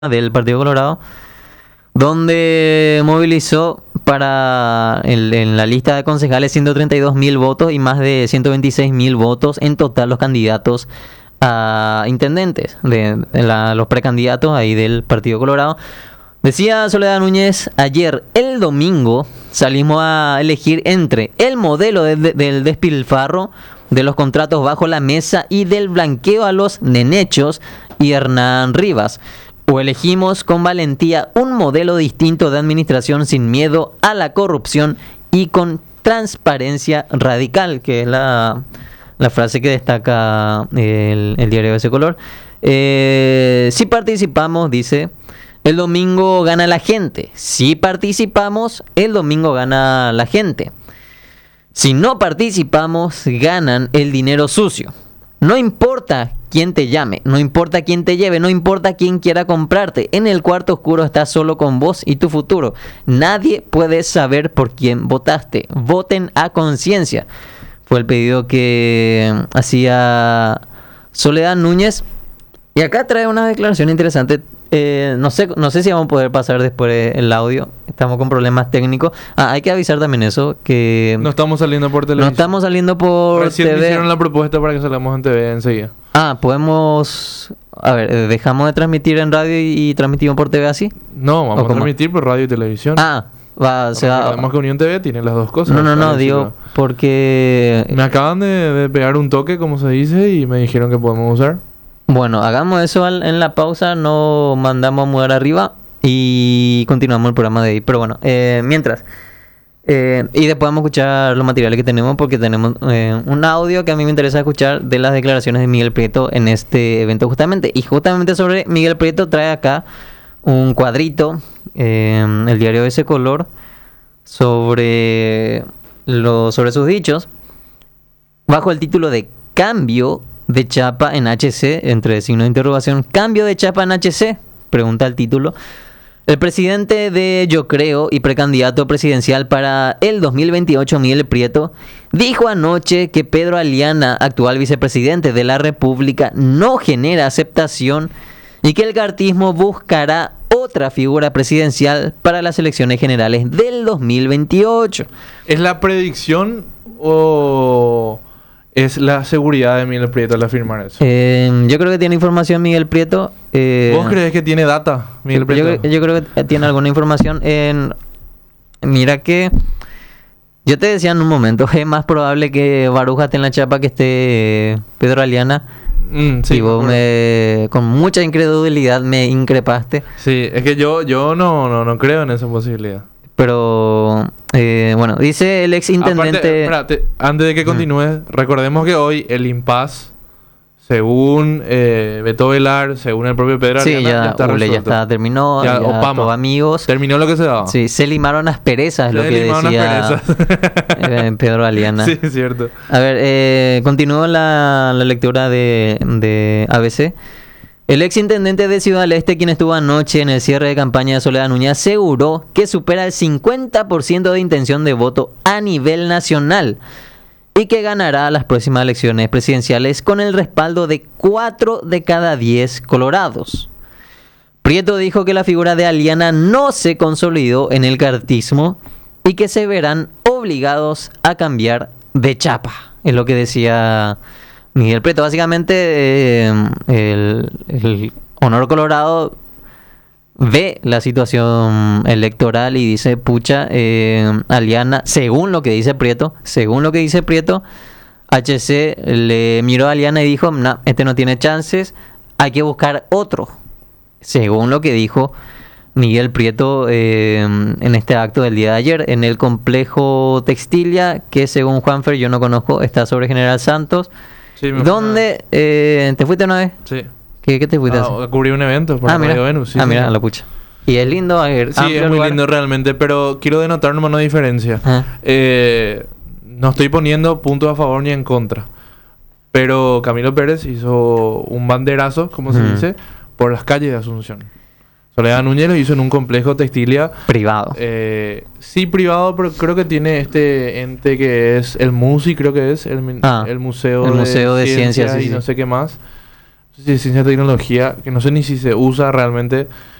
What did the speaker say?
del Partido Colorado, donde movilizó en la lista de concejales 132.000 votos y más de 126.000 votos en total los candidatos a intendentes, los precandidatos ahí del Partido Colorado. Decía Soledad Núñez, ayer, el domingo, salimos a elegir entre el modelo del despilfarro, de los contratos bajo la mesa y del blanqueo a los nenechos y Hernán Rivas. O elegimos con valentía un modelo distinto de administración sin miedo a la corrupción y con transparencia radical, que es la frase que destaca el diario de ese color. Si participamos, dice, el domingo gana la gente. Si participamos, el domingo gana la gente. Si no participamos, ganan el dinero sucio. No importa quién te llame, no importa quién te lleve, no importa quién quiera comprarte. En el cuarto oscuro estás solo con vos y tu futuro. Nadie puede saber por quién votaste. Voten a conciencia. Fue el pedido que hacía Soledad Núñez. Y acá trae una declaración interesante. No sé si vamos a poder pasar después el audio. Estamos con problemas técnicos. Hay que avisar también eso, que no estamos saliendo por televisión. No estamos saliendo por Recién TV. me hicieron la propuesta para que salgamos en TV enseguida. Podemos... A ver, ¿dejamos de transmitir en radio y transmitimos por TV así? No, vamos a transmitir por radio y televisión. Recordemos que Unión TV tiene las dos cosas. No, digo, porque... Me acaban de pegar un toque, como se dice, y me dijeron que podemos usar. Bueno, hagamos eso en la pausa, no mandamos a mudar arriba y continuamos el programa de ahí. Pero bueno, mientras... y después vamos a escuchar los materiales que tenemos, porque tenemos un audio que a mí me interesa escuchar de las declaraciones de Miguel Prieto en este evento justamente. Y justamente sobre Miguel Prieto trae acá un cuadrito, el diario de ese color, sobre sus dichos, bajo el título de Cambio de chapa en HC, entre signos de interrogación. Cambio de chapa en HC, pregunta el título. El presidente de Yo Creo y precandidato presidencial para el 2028, Miguel Prieto, dijo anoche que Pedro Aliana, actual vicepresidente de la República, no genera aceptación y que el cartismo buscará otra figura presidencial para las elecciones generales del 2028. ¿Es la predicción o es la seguridad de Miguel Prieto al afirmar eso? Yo creo que tiene información Miguel Prieto. ¿Vos crees que tiene data Miguel Prieto? Yo creo que tiene alguna información. Mira que yo te decía en un momento, es más probable que Baruja esté en la chapa que esté Pedro Aliana. Sí, y vos con mucha incredulidad me increpaste. Sí, es que yo no creo en esa posibilidad. Pero, bueno, dice el ex intendente... Aparte, antes de que continúes, recordemos que hoy el impasse, según Beto Velar, según el propio Pedro Aliana, ya está, terminó, ya todos amigos. Terminó lo que se daba. Sí, se limaron las perezas, lo que decía Pedro Aliana. Sí, es cierto. A ver, continúo la lectura de ABC. El ex intendente de Ciudad del Este, quien estuvo anoche en el cierre de campaña de Soledad Núñez, aseguró que supera el 50% de intención de voto a nivel nacional y que ganará las próximas elecciones presidenciales con el respaldo de 4 de cada 10 colorados. Prieto dijo que la figura de Aliana no se consolidó en el cartismo y que se verán obligados a cambiar de chapa. Es lo que decía Miguel Prieto. Básicamente, el Honor Colorado ve la situación electoral y dice, pucha, Aliana, según lo que dice Prieto, HC le miró a Aliana y dijo, no, este no tiene chances, hay que buscar otro. Según lo que dijo Miguel Prieto en este acto del día de ayer, en el complejo Textilia, que según Juanfer, yo no conozco, está sobre General Santos. Sí, ¿dónde? ¿Te fuiste una vez? Sí. ¿Qué te fuiste a hacer? A cubrir un evento por Radio Venus. Sí, mira, la pucha. Y es lindo. Sí, es muy lindo realmente, pero quiero denotar nomás una diferencia. No estoy poniendo puntos a favor ni en contra, pero Camilo Pérez hizo un banderazo, como se dice, por las calles de Asunción. Soledad Núñez lo hizo en un complejo Textilia privado. Sí, privado, pero creo que tiene este ente que es el MUSI, creo que es el Museo de Ciencias y no sé qué más. no sé si es ciencia y tecnología, que no sé ni si se usa realmente,